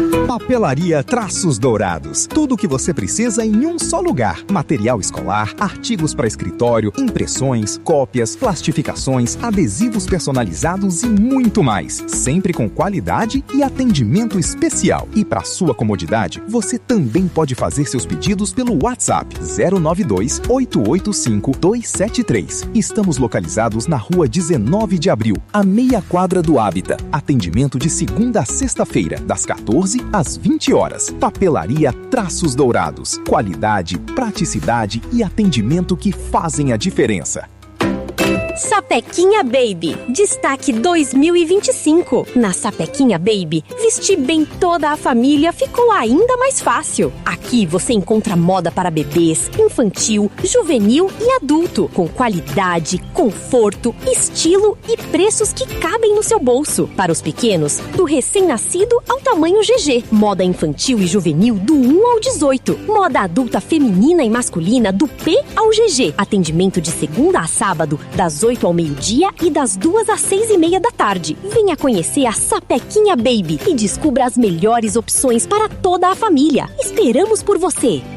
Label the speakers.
Speaker 1: Papelaria Traços Dourados. Tudo o que você precisa em um só lugar. Material escolar, artigos para escritório, impressões, cópias, plastificações, adesivos personalizados e muito mais. Sempre com qualidade e atendimento especial. E para sua comodidade, você também pode fazer seus pedidos pelo WhatsApp 092 885 273. Estamos localizados na rua 19 de abril, a meia quadra do Hábitat. Atendimento de segunda a sexta-feira, das 14 às 20 horas. Papelaria Traços Dourados. Qualidade, praticidade e atendimento que fazem a diferença.
Speaker 2: Sapequinha Baby, destaque 2025. Na Sapequinha Baby, vestir bem toda a família ficou ainda mais fácil. Aqui você encontra moda para bebês, infantil, juvenil e adulto, com qualidade, conforto, estilo e preços que cabem no seu bolso. Para os pequenos, do recém-nascido ao tamanho GG. Moda infantil e juvenil do 1 ao 18. Moda adulta feminina e masculina do P ao GG. Atendimento de segunda a sábado, das 8 ao meio-dia e das 2 às 6:30 da tarde. Venha conhecer a Sapequinha Baby e descubra as melhores opções para toda a família. Esperamos por você!